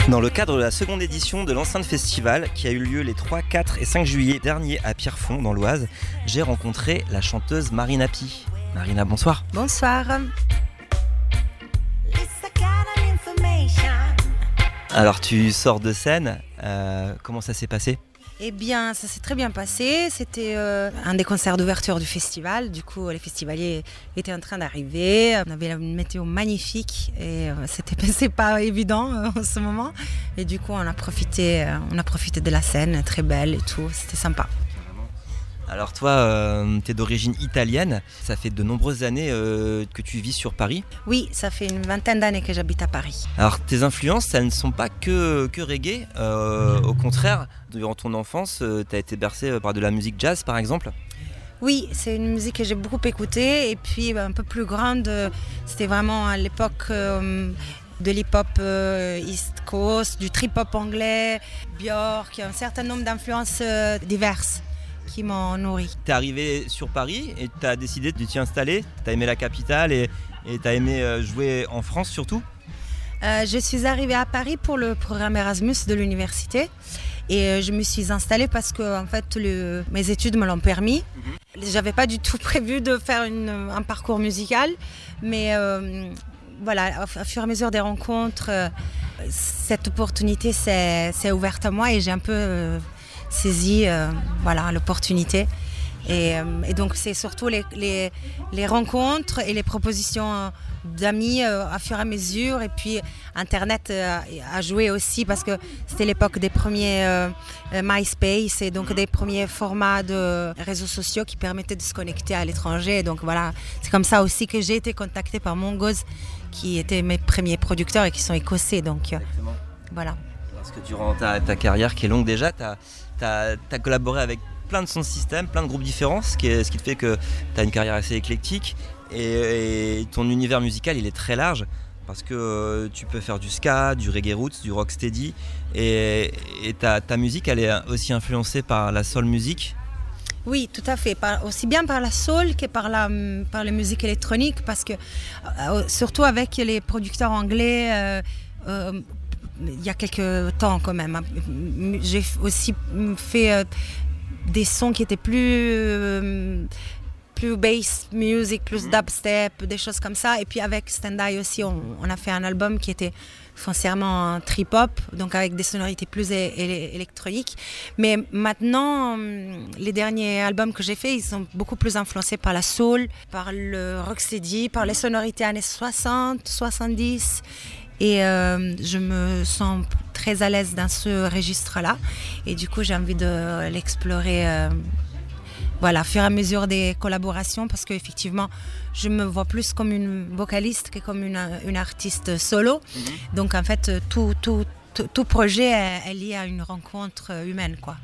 Dans le cadre de la seconde édition de l'Enceinte Festival, qui a eu lieu les 3, 4 et 5 juillet dernier à Pierrefonds, dans l'Oise, j'ai rencontré la chanteuse Marina Pi. Marina, bonsoir. Bonsoir. Alors tu sors de scène, comment ça s'est passé ? Eh bien, ça s'est très bien passé. C'était un des concerts d'ouverture du festival. Du coup, les festivaliers étaient en train d'arriver. On avait une météo magnifique et c'est pas évident en ce moment. Et du coup, on a profité de la scène, très belle et tout. C'était sympa. Alors toi, tu es d'origine italienne. Ça fait de nombreuses années que tu vis sur Paris. Oui, ça fait une vingtaine d'années que j'habite à Paris. Alors tes influences, elles ne sont pas que reggae. Au contraire, durant ton enfance, tu as été bercé par de la musique jazz, par exemple. Oui, c'est une musique que j'ai beaucoup écoutée. Et puis un peu plus grande, c'était vraiment à l'époque de l'hip-hop East Coast, du trip-hop anglais, Björk, un certain nombre d'influences diverses qui m'ont nourri. T'es arrivé sur Paris et t'as décidé de t'y installer. T'as aimé la capitale et t'as aimé jouer en France surtout. Je suis arrivée à Paris pour le programme Erasmus de l'université et je me suis installée parce que en fait mes études me l'ont permis. J'avais pas du tout prévu de faire un parcours musical, mais voilà, au fur et à mesure des rencontres, cette opportunité s'est ouverte à moi et j'ai un peu saisi l'opportunité. Et donc c'est surtout les rencontres et les propositions d'amis à fur et à mesure. Et puis Internet a joué aussi parce que c'était l'époque des premiers MySpace et donc des premiers formats de réseaux sociaux qui permettaient de se connecter à l'étranger. Donc voilà, c'est comme ça aussi que j'ai été contactée par Mongoose qui étaient mes premiers producteurs et qui sont écossais. Donc voilà. Parce que durant ta carrière qui est longue déjà, t'as collaboré avec plein de sons système, plein de groupes différents, ce qui te fait que tu as une carrière assez éclectique et ton univers musical il est très large parce que tu peux faire du ska, du reggae roots, du rocksteady et ta musique elle est aussi influencée par la soul music. Oui, tout à fait, aussi bien par la soul que par la musique électronique parce que surtout avec les producteurs anglais il y a quelques temps quand même. J'ai aussi fait des sons qui étaient plus bass music, plus dubstep, des choses comme ça. Et puis avec Stand-I aussi, on a fait un album qui était foncièrement trip-hop, donc avec des sonorités plus électroniques. Mais maintenant, les derniers albums que j'ai faits, ils sont beaucoup plus influencés par la soul, par le rocksteady, par les sonorités années 60, 70. Et je me sens très à l'aise dans ce registre-là. Et du coup, j'ai envie de l'explorer au fur et à mesure des collaborations parce qu'effectivement, je me vois plus comme une vocaliste que comme une artiste solo. Donc en fait, tout projet est lié à une rencontre humaine, quoi.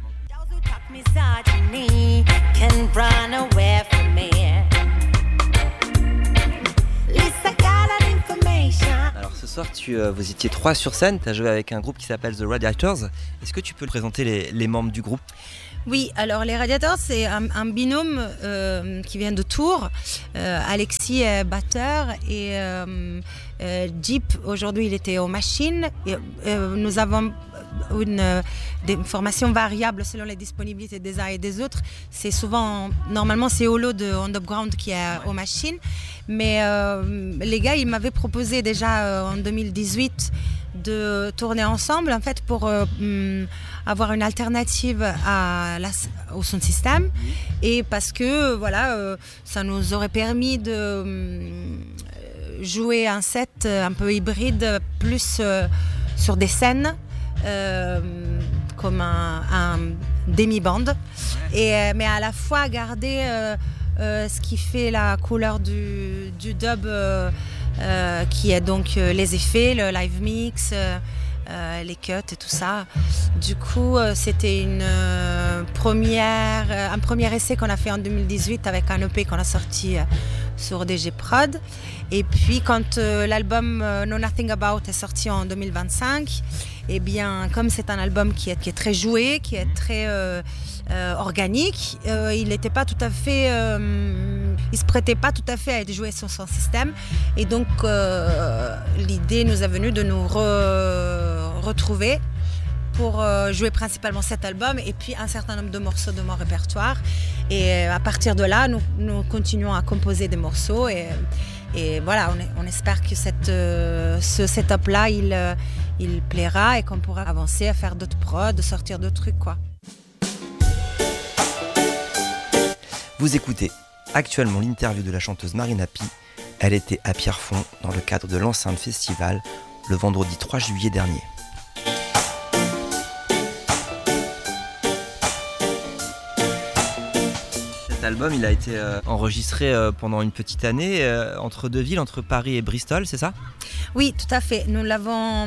Alors ce soir, vous étiez 3 sur scène, tu as joué avec un groupe qui s'appelle The Radiators. Est-ce que tu peux présenter les membres du groupe ? Oui, alors les Radiators, c'est un binôme qui vient de Tours. Alexis est batteur et Jeep, aujourd'hui, il était aux machines. Nous avons des formations variables selon les disponibilités des uns et des autres. Normalement, c'est Olo de Underground qui est aux machines. Mais les gars, ils m'avaient proposé déjà en 2018 de tourner ensemble en fait pour avoir une alternative au sound system et parce que ça nous aurait permis de jouer un set un peu hybride plus sur des scènes comme un demi-band mais à la fois garder ce qui fait la couleur du dub qui est donc les effets, le live mix, les cuts et tout ça. Du coup, c'était un premier essai qu'on a fait en 2018 avec un EP qu'on a sorti sur DG Prod. Et puis, quand l'album Know Nothing About est sorti en 2025, eh bien, comme c'est un album qui est très joué, qui est très organique, il n'était pas tout à fait, il se prêtait pas tout à fait à être joué sur son système. Et donc, l'idée nous est venue de nous retrouvés pour jouer principalement cet album et puis un certain nombre de morceaux de mon répertoire. Et à partir de là, nous continuons à composer des morceaux et voilà, on espère que ce setup-là, il plaira et qu'on pourra avancer à faire d'autres prods, sortir d'autres trucs, quoi. Vous écoutez actuellement l'interview de la chanteuse Marina Pi. Elle était à Pierrefonds dans le cadre de l'Enceinte Festival le vendredi 3 juillet dernier. Cet album, il a été enregistré pendant une petite année entre deux villes, entre Paris et Bristol, c'est ça ? Oui, tout à fait. Nous l'avons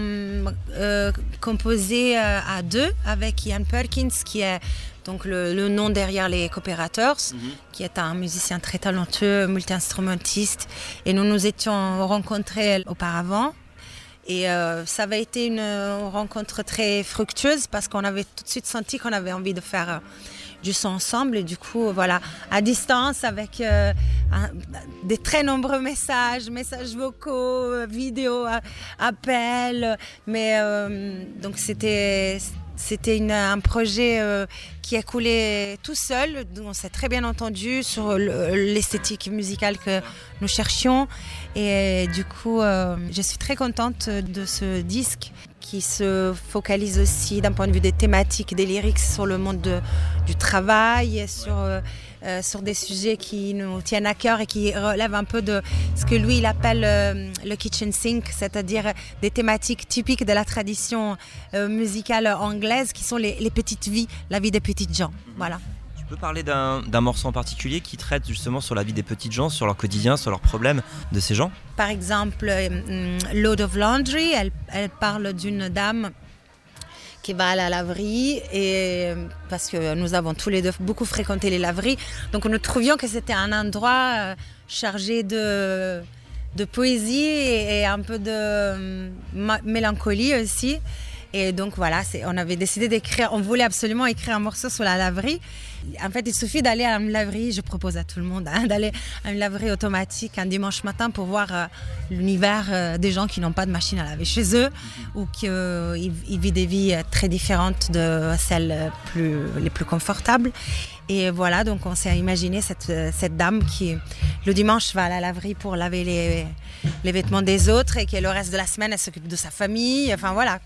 composé à deux avec Ian Perkins, qui est donc le nom derrière les Cooperators, qui est un musicien très talentueux, multi-instrumentiste. Et nous nous étions rencontrés auparavant. Et ça avait été une rencontre très fructueuse parce qu'on avait tout de suite senti qu'on avait envie de faire du son ensemble. Et du coup, voilà, à distance, avec des très nombreux messages vocaux, vidéos, appels. Mais donc c'était un projet qui a coulé tout seul. On s'est très bien entendu sur l'esthétique musicale que nous cherchions. Et du coup, je suis très contente de ce disque qui se focalise aussi d'un point de vue des thématiques, des lyrics sur le monde du travail, et sur des sujets qui nous tiennent à cœur et qui relèvent un peu de ce que lui il appelle le kitchen sink, c'est-à-dire des thématiques typiques de la tradition musicale anglaise qui sont les petites vies, la vie des petites gens. Voilà. Tu peux parler d'un morceau en particulier qui traite justement sur la vie des petites gens, sur leur quotidien, sur leurs problèmes de ces gens ? Par exemple, Load of Laundry, elle parle d'une dame qui va à la laverie, et parce que nous avons tous les deux beaucoup fréquenté les laveries, donc nous trouvions que c'était un endroit chargé de poésie et un peu de mélancolie aussi. Et donc voilà, on avait décidé d'écrire, on voulait absolument écrire un morceau sur la laverie. En fait, il suffit d'aller à une laverie, je propose à tout le monde d'aller à une laverie automatique un dimanche matin pour voir l'univers des gens qui n'ont pas de machine à laver chez eux ou qui vivent des vies très différentes de celles les plus confortables. Et voilà, donc on s'est imaginé cette dame qui, le dimanche, va à la laverie pour laver les vêtements des autres et que le reste de la semaine, elle s'occupe de sa famille. Enfin voilà.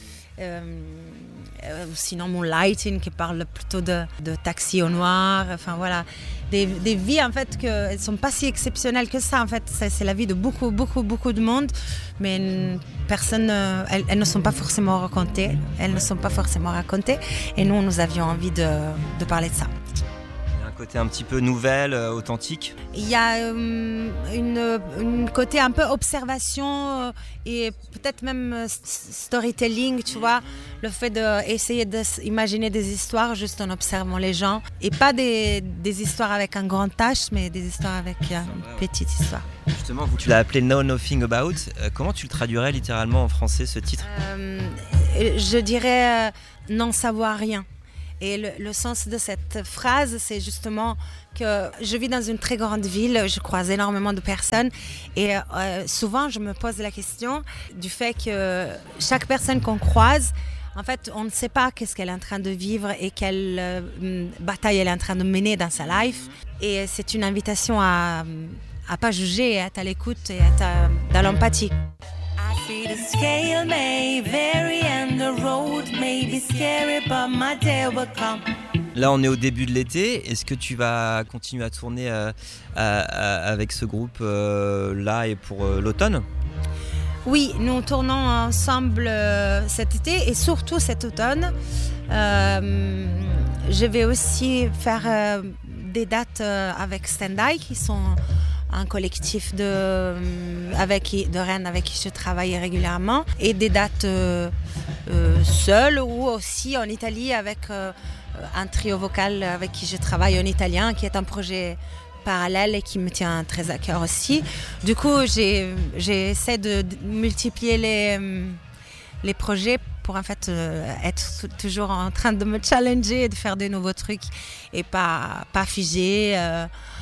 Sinon Moonlighting qui parle plutôt de taxi au noir, enfin voilà, des vies en fait elles sont pas si exceptionnelles que ça en fait, c'est la vie de beaucoup de monde, mais personne, elles ne sont pas forcément racontées, et nous avions envie de parler de ça. Côté un petit peu nouvelle, authentique. Il y a une côté un peu observation et peut-être même storytelling, tu vois, le fait d'essayer d'imaginer des histoires juste en observant les gens, et pas des histoires avec un grand H, mais des histoires avec une petite histoire. Justement, tu l'as appelé Know Nothing About. Comment tu le traduirais littéralement en français, ce titre ? Je dirais n'en savoir rien. Et le sens de cette phrase, c'est justement que je vis dans une très grande ville, je croise énormément de personnes et souvent je me pose la question du fait que chaque personne qu'on croise, en fait, on ne sait pas qu'est-ce qu'elle est en train de vivre et quelle bataille elle est en train de mener dans sa life. Et c'est une invitation à pas juger, à être à l'écoute et à être dans l'empathie. The scale may vary and the road may be scary, but my day will come. Là, on est au début de l'été. Est-ce que tu vas continuer à tourner avec ce groupe là et pour l'automne ? Oui, nous tournons ensemble cet été et surtout cet automne. Je vais aussi faire des dates avec Stand Eye, qui sont un collectif de Rennes avec qui je travaille régulièrement, et des dates seules ou aussi en Italie avec un trio vocal avec qui je travaille en italien, qui est un projet parallèle et qui me tient très à cœur aussi. Du coup, j'essaie de multiplier les projets pour en fait être toujours en train de me challenger et de faire de nouveaux trucs et pas figé,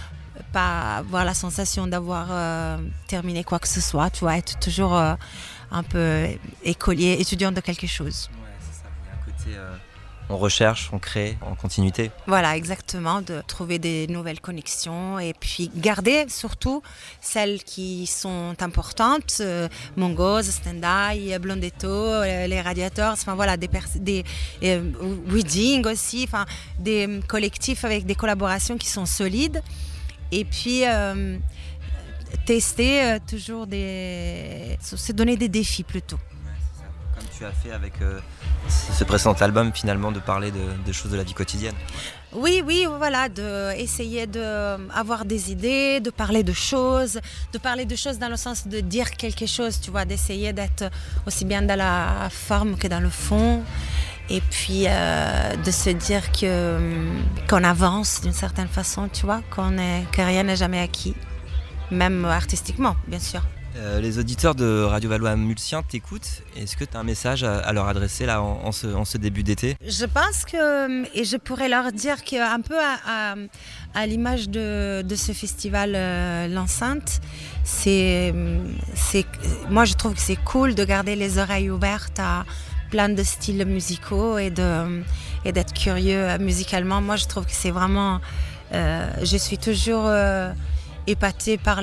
pas avoir la sensation d'avoir terminé quoi que ce soit, tu vois, être toujours un peu écolier, étudiant de quelque chose. Ouais, c'est ça. Il y a un côté, on recherche, on crée en continuité. Voilà, exactement, de trouver des nouvelles connexions et puis garder surtout celles qui sont importantes, Mongoose, Stendhal, Blondetto, les Radiators, enfin voilà, des Wedding aussi, enfin des collectifs avec des collaborations qui sont solides et puis tester toujours se donner des défis plutôt. Comme tu as fait avec ce précédent album, finalement, de parler de choses de la vie quotidienne. Oui, voilà, d'essayer d'avoir des idées, de parler de choses dans le sens de dire quelque chose, tu vois, d'essayer d'être aussi bien dans la forme que dans le fond. Et puis de se dire qu'on avance d'une certaine façon, tu vois, que rien n'est jamais acquis, même artistiquement, bien sûr. Les auditeurs de Radio Valois-Mulsien t'écoutent. Est-ce que tu as un message à leur adresser là en ce début d'été ? Je pense et je pourrais leur dire qu'un peu à l'image de ce festival L'Enceinte, moi je trouve que c'est cool de garder les oreilles ouvertes à plein de styles musicaux et d'être curieux musicalement. Moi je trouve que c'est vraiment... je suis toujours épatée par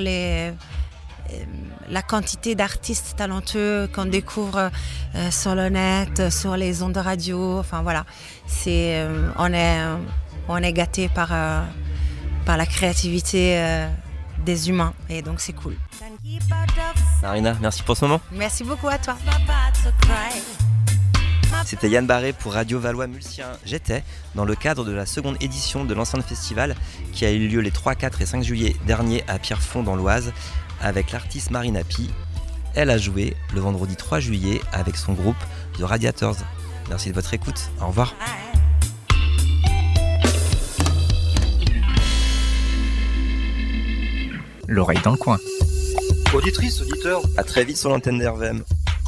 la quantité d'artistes talentueux qu'on découvre sur le net, sur les ondes de radio. Enfin voilà, on est gâtés par la créativité des humains et donc c'est cool. Marina, merci pour ce moment. Merci beaucoup à toi. C'était Yann Barré pour Radio Valois-Mulsien. J'étais dans le cadre de la seconde édition de l'Enceinte Festival qui a eu lieu les 3, 4 et 5 juillet dernier à Pierrefonds dans l'Oise avec l'artiste Marina Pi. Elle a joué le vendredi 3 juillet avec son groupe The Radiators. Merci de votre écoute. Au revoir. L'oreille dans le coin. Auditrice, auditeur. À très vite sur l'antenne d'RVM.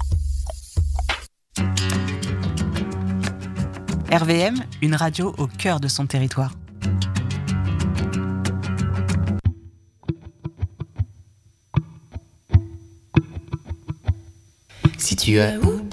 RVM, une radio au cœur de son territoire. Si tu as oublié